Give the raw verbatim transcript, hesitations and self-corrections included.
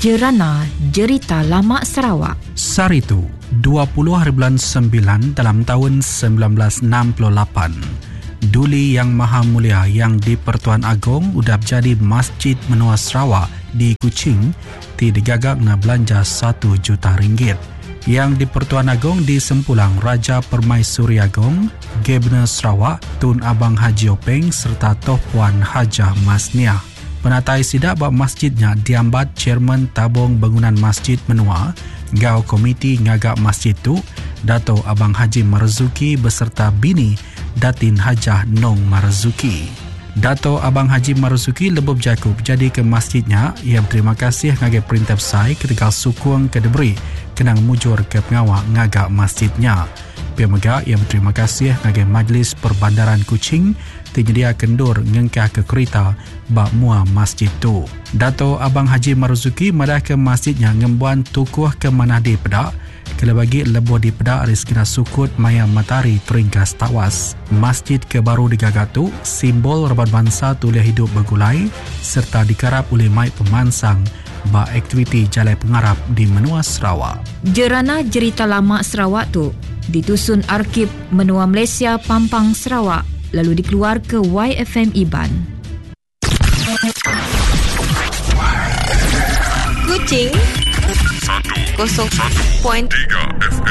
Jerana Jerita Lama Sarawak. Saritu, dua puluh hari bulan sembilan dalam tahun sembilan belas enam puluh lapan. Duli Yang Maha Mulia yang di Pertuan Agong udap jadi Masjid Menua Sarawak di Kuching ti digagak na belanja satu juta ringgit. Yang di Pertuan Agong di Sempulang Raja Permaisuri Agong, Gubernur Sarawak Tun Abang Haji Openg serta Toh Puan Hajah Masniah. Penatai sidak bab masjidnya diambat Chairman Tabung Bangunan Masjid Menua, Gau Komiti Ngagak Masjid tu, Dato' Abang Haji Marzuki beserta bini Datin Hajah Nong Marzuki. Dato' Abang Haji Marzuki lebub Jakub jadi ke masjidnya. Ia berterima kasih ngagai perintah besar ketika sukung ke diberi kenang mujur ke pengawal ngagak masjidnya. Pihak megak ia berterima kasih ngagai Majlis Perbandaran Kuching terjedia kendur ngengkah ke kereta bak mua masjid tu. Dato' Abang Haji Marzuki madah ke masjidnya ngembuan tukuh ke manadi pedak kalau bagi lebuh di pedak rezekina sukut maya matahari teringkas tawas. Masjid ke baru digagak tu simbol rabat bangsa tulia hidup bergulai serta dikarap oleh mai pemansang bak aktiviti jalai pengarap di Menua Sarawak. Jerana Jerita Lama Sarawak tu ditusun Arkib Menua Malaysia Pampang Sarawak lalu dikeluar ke Y F M Iban. Kuching kosong satu tiga F M.